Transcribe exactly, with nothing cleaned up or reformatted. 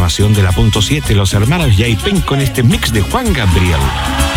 programación de la punto siete, los hermanos Yaipen con este mix de Juan Gabriel.